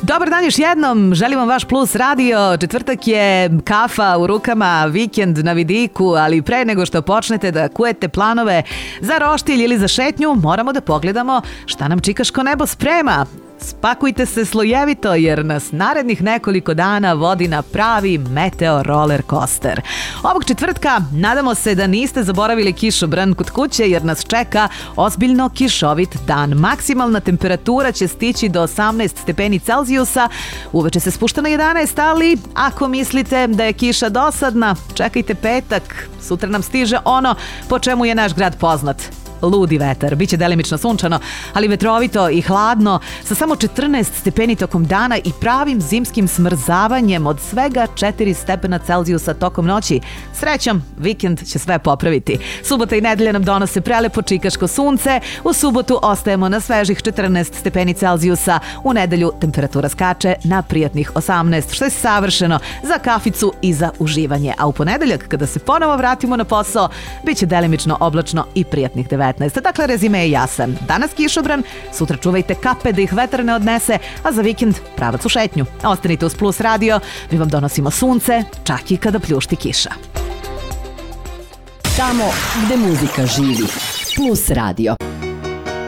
Dobar dan još jednom, želim vam vaš Plus radio. Četvrtak je, kafa u rukama, vikend na vidiku, ali pre nego što počnete da kujete planove za roštilj ili za šetnju, moramo da pogledamo šta nam čikaško nebo sprema. Spakujte se slojevito jer nas narednih nekoliko dana vodi na pravi meteo roller coaster. Ovog četvrtka nadamo se da niste zaboravili kišobran kod kuće jer nas čeka ozbiljno kišovit dan. Maksimalna temperatura će stići do 18 stepeni Celzijusa, uveče se spušta na 11, ali ako mislite da je kiša dosadna, čekajte petak, sutra nam stiže ono po čemu je naš grad poznat. Ludi vetar, biće delimično sunčano, ali vetrovito i hladno, sa samo 14 stepeni tokom dana i pravim zimskim smrzavanjem od svega 4 stepena Celzijusa tokom noći. Srećom, vikend će sve popraviti. Subota i nedelja nam donose prelepo čikaško sunce, u subotu ostajemo na svežih 14 stepeni Celzijusa, u nedelju temperatura skače na prijatnih 18, što je savršeno za kaficu i za uživanje. A u ponedeljak, kada se ponovo vratimo na posao, biće delimično oblačno i prijatnih 19. Dakle, rezime je jasan. Danas kišobran, sutra čuvajte kape da ih vetar ne odnese, a za vikend pravac u šetnju. Ostanite uz Plus radio, mi vam donosimo sunce, čak i kada pljušti kiša. Tamo gde muzika živi. Plus radio.